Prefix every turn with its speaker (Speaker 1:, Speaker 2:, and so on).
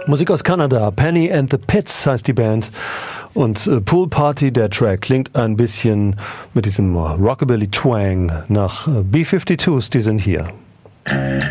Speaker 1: Musik aus Kanada, Penny and the Pits heißt die Band. Und Pool Party, der Track, klingt ein bisschen mit diesem Rockabilly-Twang nach B-52s, die sind hier.